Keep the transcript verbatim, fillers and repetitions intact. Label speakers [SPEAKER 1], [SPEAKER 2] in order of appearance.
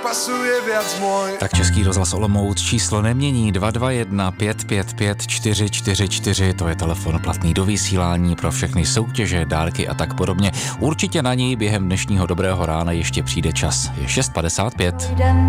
[SPEAKER 1] pasuje viac môj.
[SPEAKER 2] Tak Český rozhlas Olomouc číslo nemění dva dva jedna pět pět pět čtyři čtyři čtyři, to je telefon platný do vysílání pro všechny soutěže, dárky a tak podobně. Určitě na něj během dnešního dobrého rána ještě přijde čas. Je šest padesát pět.